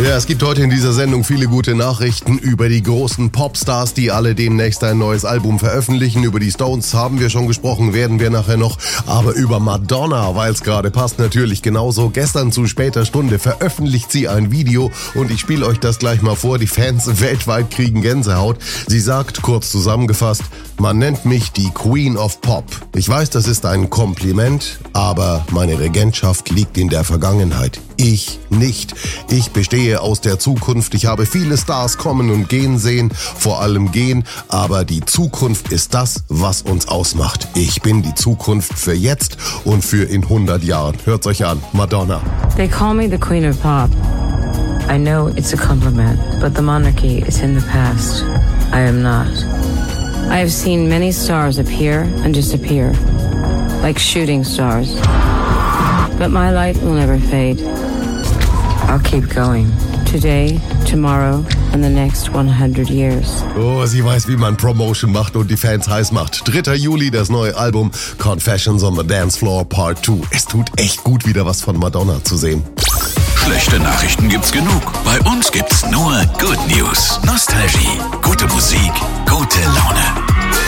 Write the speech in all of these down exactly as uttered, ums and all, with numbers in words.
Ja, es gibt heute in dieser Sendung viele gute Nachrichten über die großen Popstars, die alle demnächst ein neues Album veröffentlichen. Über die Stones haben wir schon gesprochen, werden wir nachher noch. Aber über Madonna, weil es gerade passt, natürlich genauso. Gestern zu später Stunde veröffentlicht sie ein Video und ich spiele euch das gleich mal vor. Die Fans weltweit kriegen Gänsehaut. Sie sagt, kurz zusammengefasst, man nennt mich die Queen of Pop. Ich weiß, das ist ein Kompliment, aber meine Regentschaft liegt in der Vergangenheit. Ich nicht. Ich bestehe aus der Zukunft. Ich habe viele Stars kommen und gehen sehen, vor allem gehen, aber die Zukunft ist das, was uns ausmacht. Ich bin die Zukunft für jetzt und für in hundert Jahren. Hört's euch an, Madonna. They call me the Queen of Pop. I know it's a compliment, but the monarchy is in the past. I am not. I have seen many stars appear and disappear, like shooting stars. But my light will never fade. I'll keep going. Today, tomorrow, and the next hundred years. Oh, sie weiß, wie man Promotion macht und die Fans heiß macht. dritter Juli, das neue Album Confessions on the Dance Floor Part zwei. Es tut echt gut, wieder was von Madonna zu sehen. Schlechte Nachrichten gibt's genug. Bei uns gibt's nur Good News. Nostalgie, gute Musik, gute Laune.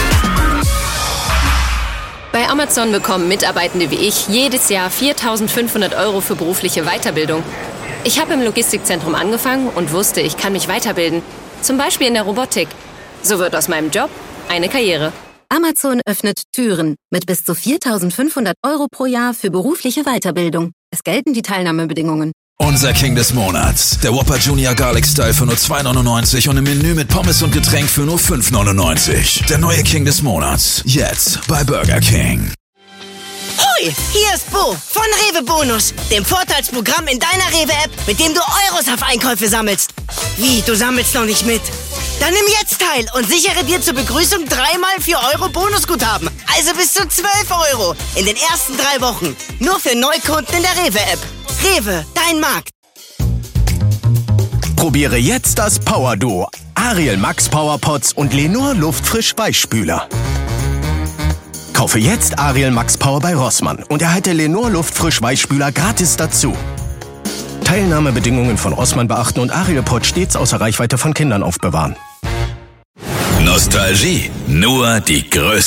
Bei Amazon bekommen Mitarbeitende wie ich jedes Jahr viertausendfünfhundert Euro für berufliche Weiterbildung. Ich habe im Logistikzentrum angefangen und wusste, ich kann mich weiterbilden. Zum Beispiel in der Robotik. So wird aus meinem Job eine Karriere. Amazon öffnet Türen mit bis zu viertausendfünfhundert Euro pro Jahr für berufliche Weiterbildung. Es gelten die Teilnahmebedingungen. Unser King des Monats. Der Whopper Junior Garlic Style für nur zwei neunundneunzig und im Menü mit Pommes und Getränk für nur fünf neunundneunzig. Der neue King des Monats. Jetzt bei Burger King. Hoi, hier ist Bo von Rewe Bonus, dem Vorteilsprogramm in deiner Rewe-App, mit dem du Euros auf Einkäufe sammelst. Wie, du sammelst noch nicht mit? Dann nimm jetzt teil und sichere dir zur Begrüßung dreimal vier Euro Bonusguthaben. Also bis zu zwölf Euro in den ersten drei Wochen. Nur für Neukunden in der Rewe-App. Rewe, dein Markt. Probiere jetzt das Power Duo. Ariel Max Power Pots und Lenor Luftfrisch Weichspüler. Kaufe jetzt Ariel Max Power bei Rossmann und erhalte Lenor Luftfrisch Weichspüler gratis dazu. Teilnahmebedingungen von Rossmann beachten und Ariel Pot stets außer Reichweite von Kindern aufbewahren. Nostalgie, nur die größte.